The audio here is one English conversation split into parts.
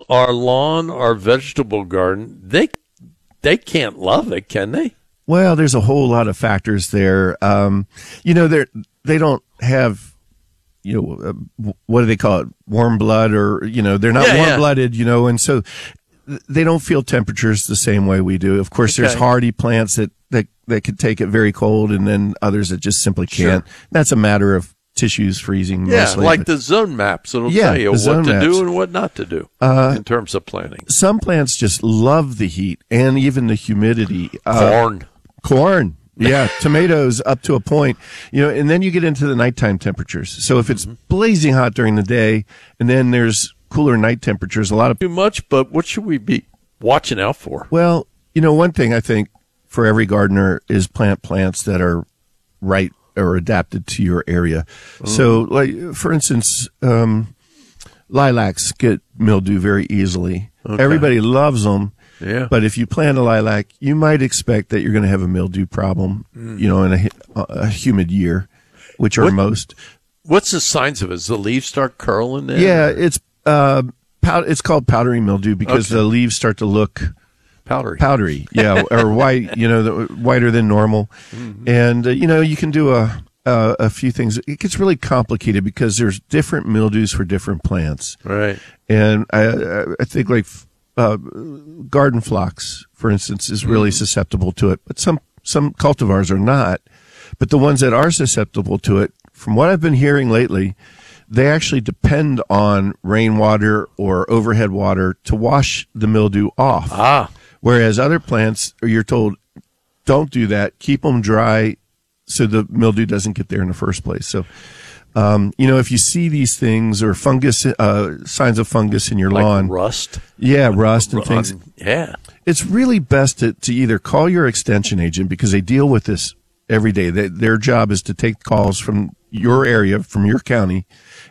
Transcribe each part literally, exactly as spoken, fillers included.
our lawn, our vegetable garden, they they can't love it, can they? Well, there's a whole lot of factors there. Um, you know, they they don't have, you know, uh, what do they call it? Warm blood, or, you know, they're not yeah, warm yeah. blooded, you know, and so they don't feel temperatures the same way we do. Of course, Okay. there's hardy plants that, that, that could take it very cold, and then others that just simply can't. Sure. That's a matter of tissues freezing. Yeah, mostly, like but the zone maps. It'll Yeah, tell you the what zone to maps. do and what not to do Uh, in terms of planting. some plants just love the heat and even the humidity. Uh, Corn. Corn. Yeah, tomatoes up to a point, you know, and then you get into the nighttime temperatures. So if it's blazing hot during the day and then there's cooler night temperatures, a lot of, Too much, but what should we be watching out for? well, you know, one thing I think for every gardener is plant plants that are right or adapted to your area. So, like, for instance, um, lilacs get mildew very easily. Okay. Everybody loves them. Yeah. But if you plant a lilac, you might expect that you're going to have a mildew problem, you know, in a, a humid year, which are What- most. What's the signs of it? Does the leaves start curling then? Yeah, it's uh, pow- it's called powdery mildew because Okay. the leaves start to look Powdery. powdery, yeah, or white, you know, the, whiter than normal. And, uh, you know, you can do a, a, a few things. It gets really complicated because there's different mildews for different plants. Right. And I, I- I think like uh, garden phlox, for instance, is really susceptible to it. But some, some cultivars are not. But the ones that are susceptible to it, from what I've been hearing lately, they actually depend on rainwater or overhead water to wash the mildew off. Ah. Whereas other plants, you're told, don't do that. Keep them dry so the mildew doesn't get there in the first place. So, um, you know, if you see these things or fungus, uh, signs of fungus in your Like lawn, rust. yeah, rust and On- things, Yeah. it's really best to, to either call your extension agent because they deal with this every day. They, their job is to take calls from your area, from your county,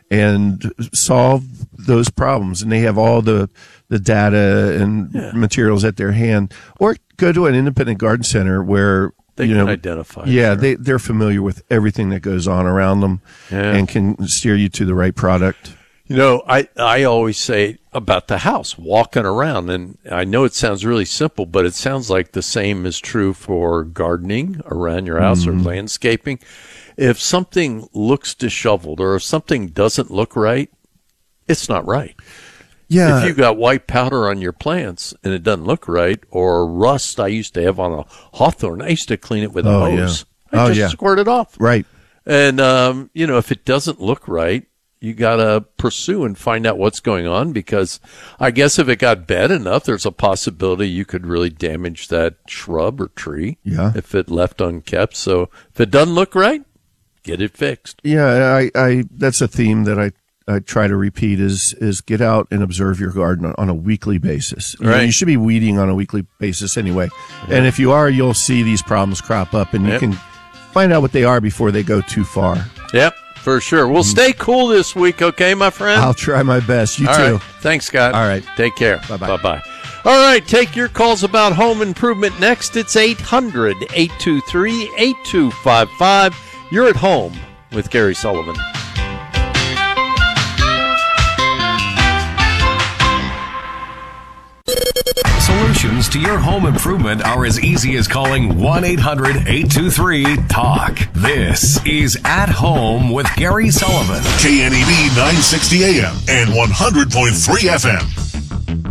and solve those problems. And they have all the, the data and Yeah. materials at their hand. Or go to an independent garden center where They you can know, identify. Yeah, sure. they they're familiar with everything that goes on around them, Yeah. and can steer you to the right product. You know, I, I always say about the house, walking around, and I know it sounds really simple, but it sounds like the same is true for gardening around your house or landscaping. If something looks disheveled or if something doesn't look right, it's not right. Yeah, If you got white powder on your plants and it doesn't look right, or rust I used to have on a hawthorn, I used to clean it with a Oh, hose. yeah. I Oh, just yeah. squirt it off. right. And, um, you know, if it doesn't look right, you got to pursue and find out what's going on, because I guess if it got bad enough, there's a possibility you could really damage that shrub or tree Yeah. if it left unkept. So if it doesn't look right, get it fixed. Yeah, I, I that's a theme that I, I try to repeat is is get out and observe your garden on, on a weekly basis. You know, Right. you should be weeding on a weekly basis anyway. And if you are, you'll see these problems crop up, and Yep. you can find out what they are before they go too far. Yep, for sure. Well, stay cool this week, okay, my friend? I'll try my best. You All too. right. Thanks, Scott. All right. Take care. Bye-bye. Bye-bye. All right. Take your calls about home improvement next. It's eight hundred, eight two three, eight two five five. You're at home with Gary Sullivan. Solutions to your home improvement are as easy as calling one eight hundred, eight two three, talk. This is At Home with Gary Sullivan. K N E B nine sixty A M and one hundred point three F M.